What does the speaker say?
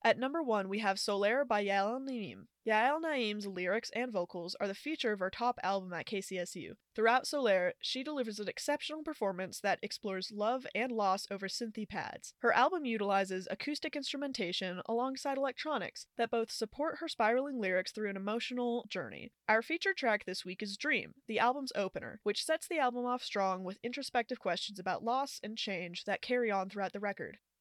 At number 1, we have Solaire by Yael Naim. Yael Naim's lyrics and vocals are the feature of our top album at KCSU. Throughout Solaire, she delivers an exceptional performance that explores love and loss over synthy pads. Her album utilizes acoustic instrumentation alongside electronics that both support her spiraling lyrics through an emotional journey. Our featured track this week is Dream, the album's opener, which sets the album off strong with introspective questions about loss and change that carry on throughout the record.